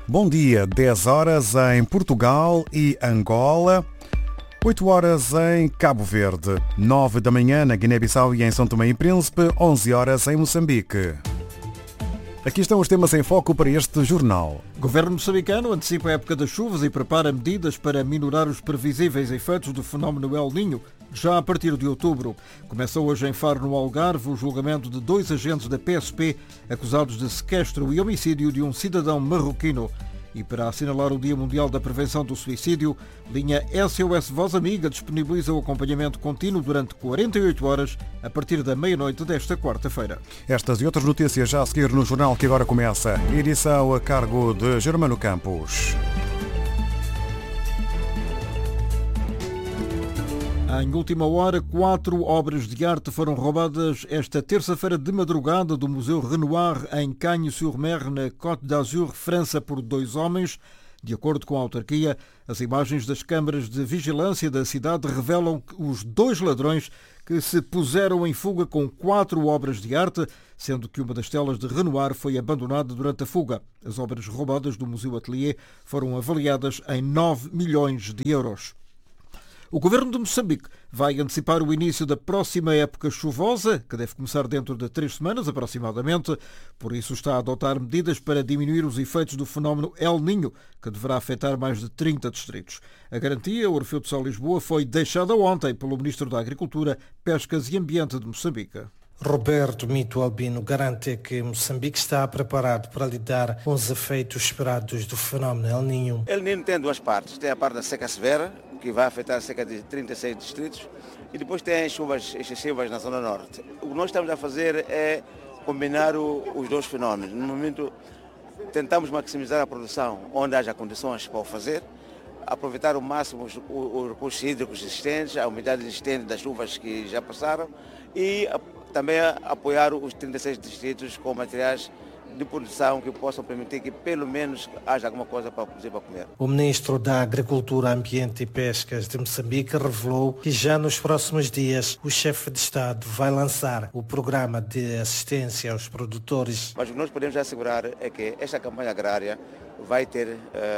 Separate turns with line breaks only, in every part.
Bom dia, 10 horas em Portugal e Angola, 8 horas em Cabo Verde, 9 da manhã na Guiné-Bissau e em São Tomé e Príncipe, 11 horas em Moçambique. Aqui estão os temas em foco para este jornal.
O governo moçambicano antecipa a época das chuvas e prepara medidas para minorar os previsíveis efeitos do fenómeno El Niño já a partir de outubro. Começa hoje em Faro, no Algarve, o julgamento de 2 agentes da PSP acusados de sequestro e homicídio de um cidadão marroquino. E para assinalar o Dia Mundial da Prevenção do Suicídio, linha SOS Voz Amiga disponibiliza o acompanhamento contínuo durante 48 horas a partir da meia-noite desta quarta-feira.
Estas e outras notícias já a seguir no jornal que agora começa. Edição a cargo de Germano Campos.
Em última hora, 4 obras de arte foram roubadas esta terça-feira de madrugada do Museu Renoir em Cagnes-sur-Mer, na Côte d'Azur, França, por 2 homens. De acordo com a autarquia, as imagens das câmaras de vigilância da cidade revelam que os 2 ladrões que se puseram em fuga com 4 obras de arte, sendo que uma das telas de Renoir foi abandonada durante a fuga. As obras roubadas do Museu Atelier foram avaliadas em 9 milhões de euros. O governo de Moçambique vai antecipar o início da próxima época chuvosa, que deve começar dentro de 3 semanas aproximadamente. Por isso está a adotar medidas para diminuir os efeitos do fenómeno El Niño, que deverá afetar mais de 30 distritos. A garantia, o Orfeu de São Lisboa, foi deixada ontem pelo Ministro da Agricultura, Pescas e Ambiente de Moçambique.
Roberto Mito Albino garante que Moçambique está preparado para lidar com os efeitos esperados do fenómeno El Niño.
El Niño tem 2 partes. Tem a parte da seca severa, que vai afetar cerca de 36 distritos, e depois tem as chuvas excessivas na zona norte. O que nós estamos a fazer é combinar os 2 fenómenos. No momento, tentamos maximizar a produção onde haja condições para o fazer, aproveitar ao máximo os recursos hídricos existentes, a umidade existente das chuvas que já passaram e também apoiar os 36 distritos com materiais de produção que possam permitir que pelo menos haja alguma coisa para produzir para comer.
O Ministro da Agricultura, Ambiente e Pescas de Moçambique revelou que já nos próximos dias o chefe de Estado vai lançar o programa de assistência aos produtores.
Mas o que nós podemos assegurar é que esta campanha agrária vai ter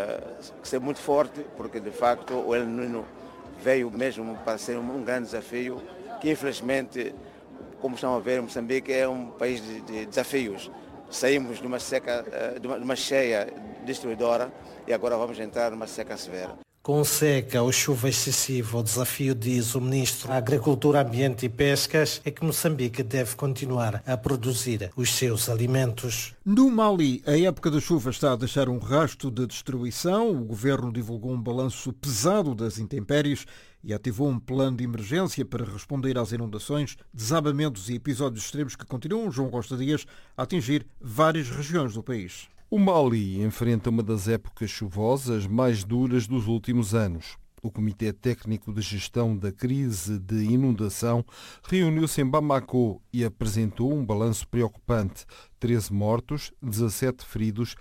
que ser muito forte, porque de facto o El Niño veio mesmo para ser um grande desafio, que infelizmente, como estão a ver, Moçambique é um país de desafios. Saímos de uma seca, de uma cheia destruidora e agora vamos entrar numa seca severa.
Com seca ou chuva excessiva, o desafio, diz o Ministro da Agricultura, Ambiente e Pescas, é que Moçambique deve continuar a produzir os seus alimentos.
No Mali, a época da chuva está a deixar um rasto de destruição. O governo divulgou um balanço pesado das intempéries e ativou um plano de emergência para responder às inundações, desabamentos e episódios extremos que continuam, João Costa Dias, a atingir várias regiões do país.
O Mali enfrenta uma das épocas chuvosas mais duras dos últimos anos. O Comitê Técnico de Gestão da Crise de Inundação reuniu-se em Bamako e apresentou um balanço preocupante. 13 mortos, 17 feridos,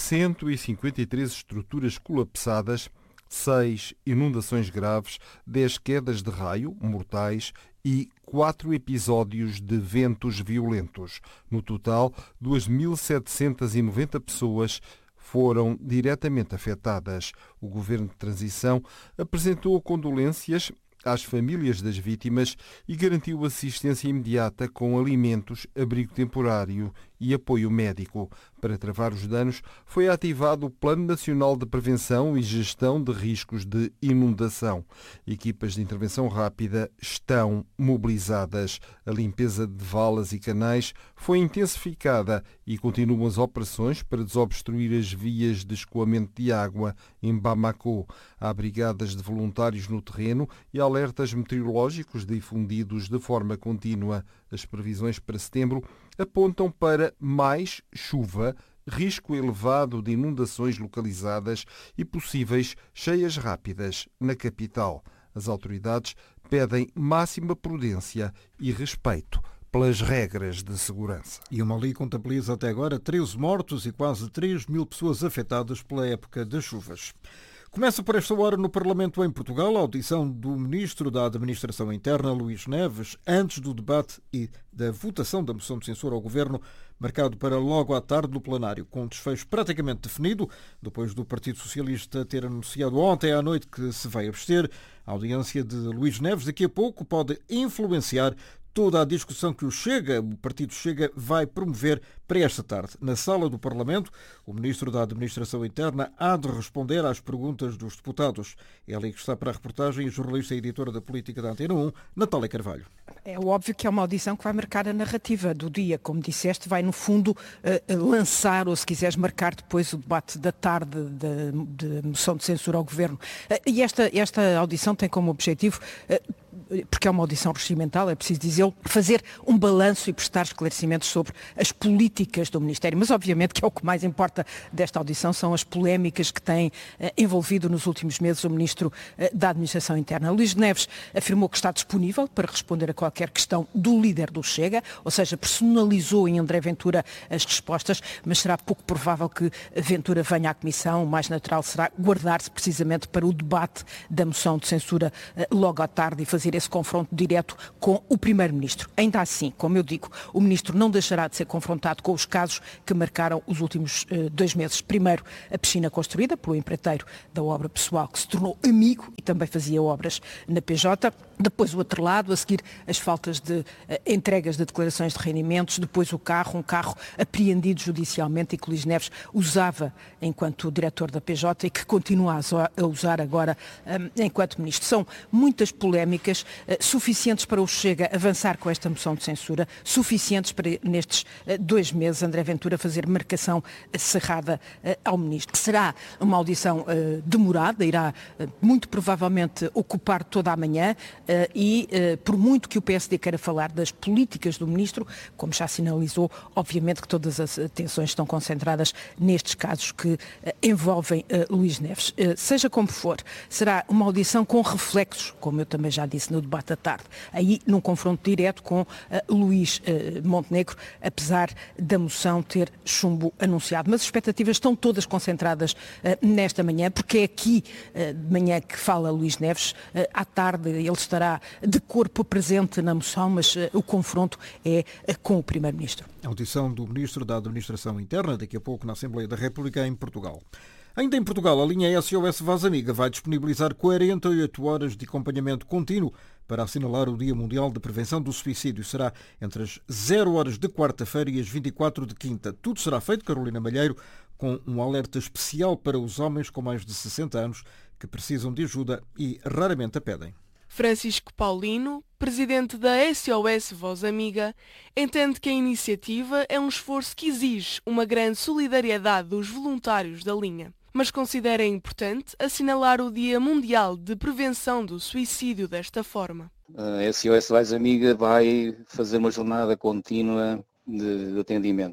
153 estruturas colapsadas, 6 inundações graves, 10 quedas de raio mortais e 4 episódios de ventos violentos. No total, 2.790 pessoas foram diretamente afetadas. O governo de transição apresentou condolências às famílias das vítimas e garantiu assistência imediata com alimentos, abrigo temporário e apoio médico. Para travar os danos, foi ativado o Plano Nacional de Prevenção e Gestão de Riscos de Inundação. Equipas de intervenção rápida estão mobilizadas. A limpeza de valas e canais foi intensificada e continuam as operações para desobstruir as vias de escoamento de água em Bamako. Há brigadas de voluntários no terreno e alertas meteorológicos difundidos de forma contínua. As previsões para setembro apontam para mais chuva, risco elevado de inundações localizadas e possíveis cheias rápidas na capital. As autoridades pedem máxima prudência e respeito pelas regras de segurança.
E o Mali contabiliza até agora 13 mortos e quase 3.000 pessoas afetadas pela época das chuvas. Começa por esta hora no Parlamento em Portugal a audição do Ministro da Administração Interna, Luís Neves, antes do debate e da votação da moção de censura ao Governo, marcado para logo à tarde no plenário, com um desfecho praticamente definido, depois do Partido Socialista ter anunciado ontem à noite que se vai abster. A audiência de Luís Neves daqui a pouco pode influenciar toda a discussão que o Partido Chega, vai promover para esta tarde. Na sala do Parlamento, o Ministro da Administração Interna há de responder às perguntas dos deputados. É ali que está para a reportagem a jornalista e editora da política da Antena 1, Natália Carvalho.
É óbvio que é uma audição que vai marcar a narrativa do dia. Como disseste, vai no fundo lançar, ou se quiseres marcar depois o debate da tarde de moção de censura ao Governo. E esta audição tem como objetivo, porque é uma audição regimental, é preciso dizê-lo, fazer um balanço e prestar esclarecimentos sobre as políticas do Ministério. Mas obviamente que é o que mais importa desta audição, são as polémicas que tem envolvido nos últimos meses o Ministro da Administração Interna. Luís Neves afirmou que está disponível para responder a qualquer questão do líder do Chega, ou seja, personalizou em André Ventura as respostas, mas será pouco provável que Ventura venha à Comissão. O mais natural será guardar-se precisamente para o debate da moção de censura logo à tarde e fazer esse confronto direto com o Primeiro-Ministro. Ainda assim, como eu digo, o Ministro não deixará de ser confrontado com os casos que marcaram os últimos 2 meses. Primeiro, a piscina construída pelo empreiteiro da obra pessoal, que se tornou amigo e também fazia obras na PJ. Depois o outro lado, a seguir as faltas de entregas de declarações de rendimentos. Depois um carro apreendido judicialmente e que Luís Neves usava enquanto diretor da PJ e que continua a usar agora enquanto Ministro. São muitas polémicas, suficientes para o Chega avançar com esta moção de censura, suficientes para nestes 2 meses André Ventura fazer marcação cerrada ao Ministro. Será uma audição demorada, irá muito provavelmente ocupar toda a manhã e por muito que o PSD queira falar das políticas do Ministro, como já sinalizou, obviamente que todas as atenções estão concentradas nestes casos que envolvem Luís Neves. Seja como for, será uma audição com reflexos, como eu também já disse no debate da tarde, aí num confronto direto com Luís Montenegro, apesar da moção ter chumbo anunciado. Mas as expectativas estão todas concentradas nesta manhã, porque é aqui de manhã que fala Luís Neves. À tarde ele estará de corpo presente na moção, mas o confronto é com o Primeiro-Ministro.
A audição do Ministro da Administração Interna, daqui a pouco na Assembleia da República em Portugal. Ainda em Portugal, a linha SOS Voz Amiga vai disponibilizar 48 horas de acompanhamento contínuo para assinalar o Dia Mundial de Prevenção do Suicídio. Será entre as 0 horas de quarta-feira e as 24 de quinta. Tudo será feito, Carolina Malheiro, com um alerta especial para os homens com mais de 60 anos que precisam de ajuda e raramente a pedem.
Francisco Paulino, presidente da SOS Voz Amiga, entende que a iniciativa é um esforço que exige uma grande solidariedade dos voluntários da linha, mas considera importante assinalar o Dia Mundial de Prevenção do Suicídio desta forma.
A SOS Voz Amiga vai fazer uma jornada contínua de atendimento,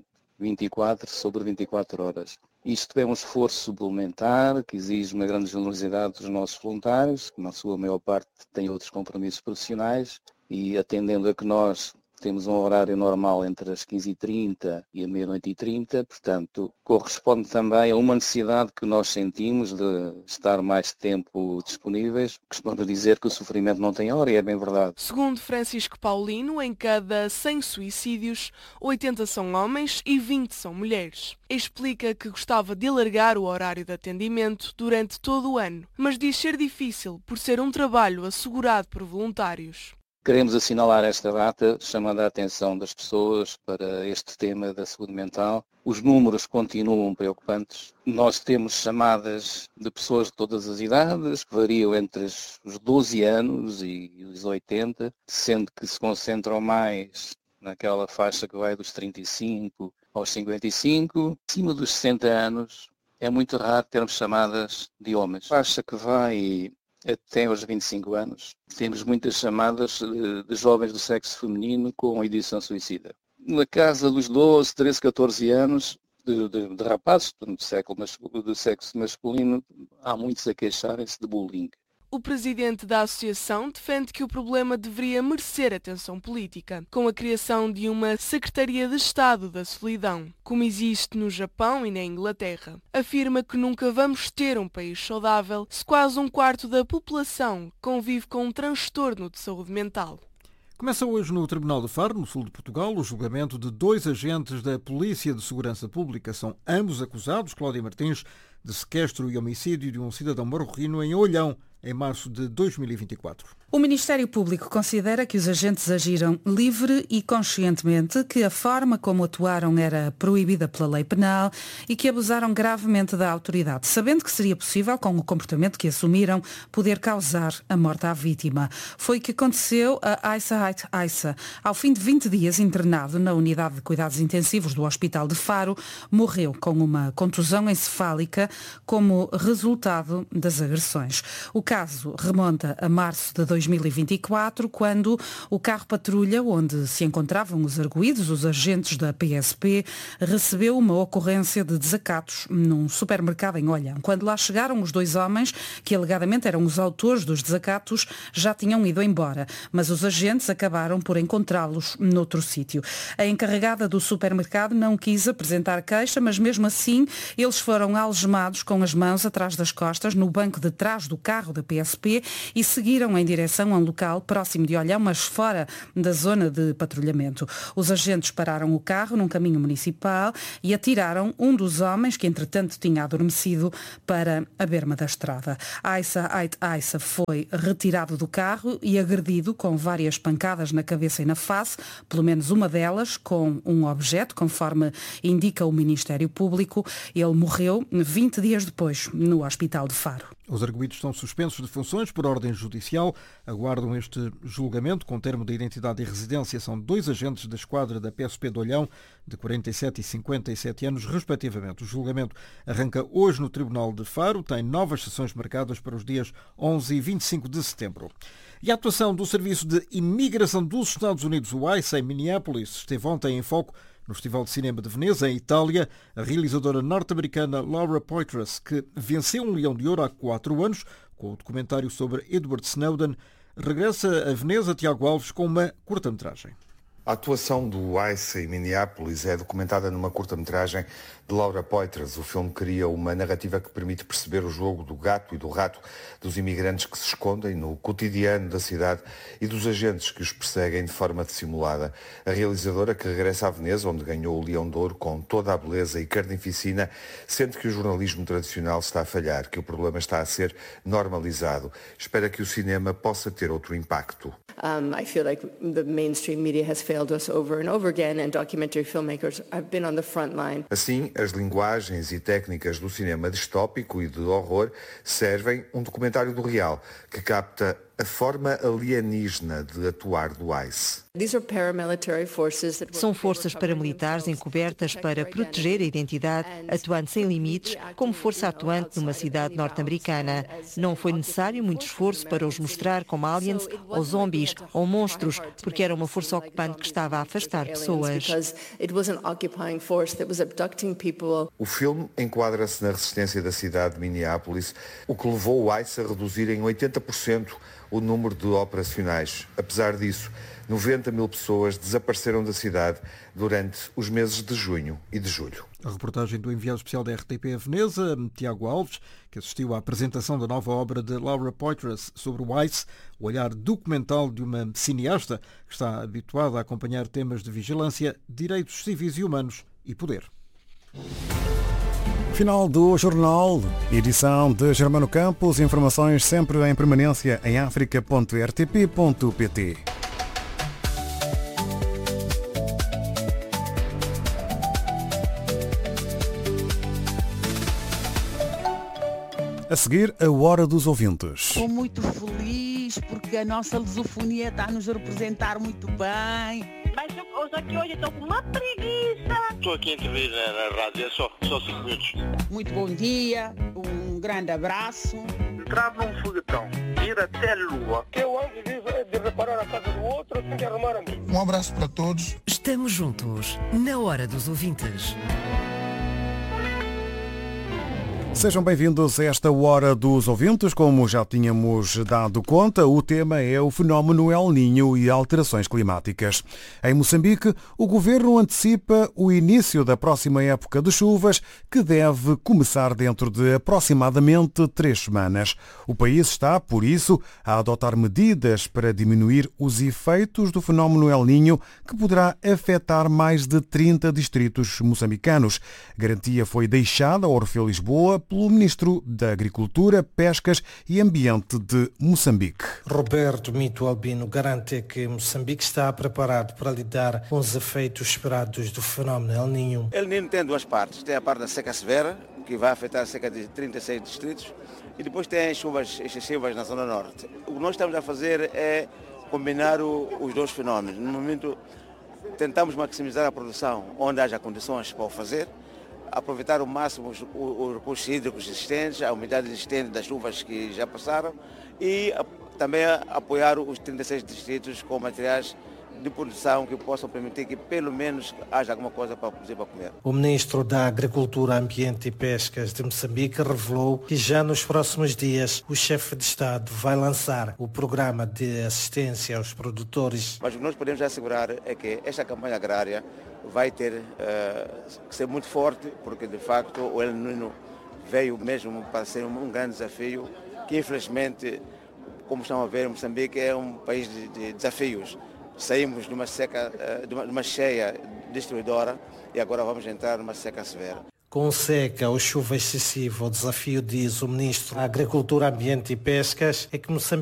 24 sobre 24 horas. Isto é um esforço suplementar que exige uma grande generosidade dos nossos voluntários, que na sua maior parte têm outros compromissos profissionais, e atendendo a que nós temos um horário normal entre as 15h30 e a meia-noite e 30, portanto, corresponde também a uma necessidade que nós sentimos de estar mais tempo disponíveis. Costumamos dizer que o sofrimento não tem hora, e é bem verdade.
Segundo Francisco Paulino, em cada 100 suicídios, 80 são homens e 20 são mulheres. Explica que gostava de alargar o horário de atendimento durante todo o ano, mas diz ser difícil por ser um trabalho assegurado por voluntários.
Queremos assinalar esta data, chamando a atenção das pessoas para este tema da saúde mental. Os números continuam preocupantes. Nós temos chamadas de pessoas de todas as idades, que variam entre os 12 anos e os 80, sendo que se concentram mais naquela faixa que vai dos 35 aos 55. Acima dos 60 anos é muito raro termos chamadas de homens. A faixa que vai até aos 25 anos, temos muitas chamadas de jovens do sexo feminino com ideação suicida. Na casa dos 12, 13, 14 anos, de rapazes do sexo masculino, há muitos a queixarem-se de bullying.
O presidente da associação defende que o problema deveria merecer atenção política, com a criação de uma Secretaria de Estado da Solidão, como existe no Japão e na Inglaterra. Afirma que nunca vamos ter um país saudável se quase um quarto da população convive com um transtorno de saúde mental.
Começa hoje no Tribunal de Faro, no sul de Portugal, o julgamento de 2 agentes da Polícia de Segurança Pública. São ambos acusados, Cláudia Martins, de sequestro e homicídio de um cidadão marroquino em Olhão, em março de 2024.
O Ministério Público considera que os agentes agiram livre e conscientemente, que a forma como atuaram era proibida pela lei penal e que abusaram gravemente da autoridade, sabendo que seria possível, com o comportamento que assumiram, poder causar a morte à vítima. Foi o que aconteceu a Aissa Ait Aissa. Ao fim de 20 dias internado na unidade de cuidados intensivos do Hospital de Faro, morreu com uma contusão encefálica como resultado das agressões. O caso remonta a março de 2024, quando o carro patrulha, onde se encontravam os arguídos, os agentes da PSP, recebeu uma ocorrência de desacatos num supermercado em Olhão. Quando lá chegaram, os 2 homens, que alegadamente eram os autores dos desacatos, já tinham ido embora, mas os agentes acabaram por encontrá-los noutro sítio. A encarregada do supermercado não quis apresentar queixa, mas mesmo assim eles foram algemados com as mãos atrás das costas no banco de trás do carro da PSP e seguiram em direção a um local próximo de Olhão, mas fora da zona de patrulhamento. Os agentes pararam o carro num caminho municipal e atiraram um dos homens, que entretanto tinha adormecido, para a berma da estrada. Aissa Ait Aissa foi retirado do carro e agredido com várias pancadas na cabeça e na face, pelo menos uma delas com um objeto, conforme indica o Ministério Público. Ele morreu 20 dias depois no Hospital de Faro.
Os arguidos estão suspensos de funções por ordem judicial. Aguardam este julgamento com termo de identidade e residência. São 2 agentes da esquadra da PSP de Olhão, de 47 e 57 anos, respectivamente. O julgamento arranca hoje no Tribunal de Faro. Tem novas sessões marcadas para os dias 11 e 25 de setembro. E a atuação do Serviço de Imigração dos Estados Unidos, o ICE, em Minneapolis, esteve ontem em foco no Festival de Cinema de Veneza, em Itália. A realizadora norte-americana Laura Poitras, que venceu um Leão de Ouro há 4 anos com o documentário sobre Edward Snowden, regressa a Veneza, Tiago Alves, com uma curta-metragem.
A atuação do ICE em Minneapolis é documentada numa curta-metragem de Laura Poitras. O filme cria uma narrativa que permite perceber o jogo do gato e do rato dos imigrantes que se escondem no cotidiano da cidade e dos agentes que os perseguem de forma dissimulada. A realizadora, que regressa a Veneza, onde ganhou o Leão de Ouro com toda a beleza e carnificina, sente que o jornalismo tradicional está a falhar, que o problema está a ser normalizado. Espera que o cinema possa ter outro impacto.
I feel like the mainstream media has failed us over and over again, and documentary filmmakers have been on the front line.
Assim, as linguagens e técnicas do cinema distópico e de horror servem um documentário do real, que capta a forma alienígena de atuar do ICE.
São forças paramilitares encobertas para proteger a identidade, atuando sem limites, como força atuante numa cidade norte-americana. Não foi necessário muito esforço para os mostrar como aliens ou zombies ou monstros, porque era uma força ocupante que estava a afastar pessoas.
O filme enquadra-se na resistência da cidade de Minneapolis, o que levou o ICE a reduzir em 80% o número de operacionais. Apesar disso, 90 mil pessoas desapareceram da cidade durante os meses de junho e de julho.
A reportagem do enviado especial da RTP a Veneza, Tiago Alves, que assistiu à apresentação da nova obra de Laura Poitras sobre o ICE, o olhar documental de uma cineasta que está habituada a acompanhar temas de vigilância, direitos civis e humanos e poder.
Final do jornal, edição de Germano Campos, informações sempre em permanência em africa.rtp.pt. A seguir, a Hora dos Ouvintes.
Estou muito feliz porque a nossa lusofonia está a nos representar muito bem.
Mas hoje estou com uma preguiça.
Estou aqui a intervir na rádio, é só 5 minutos.
Muito bom dia, um grande abraço.
Trava um foguetão, ir até a lua.
Eu antes de reparar a casa do outro, tenho que arrumar a mim.
Um abraço para todos.
Estamos juntos, na Hora dos Ouvintes.
Sejam bem-vindos a esta Hora dos Ouvintes. Como já tínhamos dado conta, o tema é o fenómeno El Niño e alterações climáticas. Em Moçambique, o governo antecipa o início da próxima época de chuvas, que deve começar dentro de aproximadamente 3 semanas. O país está, por isso, a adotar medidas para diminuir os efeitos do fenómeno El Niño, que poderá afetar mais de 30 distritos moçambicanos. A garantia foi deixada ao Orfeu Lisboa pelo Ministro da Agricultura, Pescas e Ambiente de Moçambique.
Roberto Mito Albino garante que Moçambique está preparado para lidar com os efeitos esperados do fenómeno El Niño.
El Niño tem duas partes. Tem a parte da seca severa, que vai afetar cerca de 36 distritos, e depois tem as chuvas excessivas na Zona Norte. O que nós estamos a fazer é combinar os dois fenómenos. No momento, tentamos maximizar a produção onde haja condições para o fazer, aproveitar ao máximo os recursos hídricos existentes, a umidade existente das chuvas que já passaram e também apoiar os 36 distritos com materiais de produção que possam permitir que pelo menos haja alguma coisa para produzir para comer.
O Ministro da Agricultura, Ambiente e Pescas de Moçambique revelou que já nos próximos dias o chefe de Estado vai lançar o programa de assistência aos produtores.
Mas o que nós podemos assegurar é que esta campanha agrária vai ter que ser muito forte, porque de facto o El Niño veio mesmo para ser um grande desafio, que infelizmente, como estão a ver, Moçambique é um país de desafios. Saímos de uma seca, de uma cheia destruidora e agora vamos entrar numa seca severa.
Com seca ou chuva excessiva, o desafio, diz o Ministro da Agricultura, Ambiente e Pescas, é que Moçambique